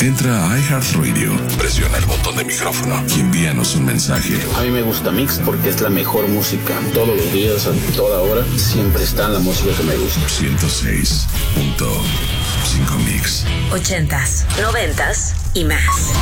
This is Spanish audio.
Entra a iHeartRadio, presiona el botón de micrófono y envíanos un mensaje. A mí me gusta Mix porque es la mejor música. Todos los días, a toda hora, siempre está la música que me gusta. 106.5 Mix. 80s, 90s y más.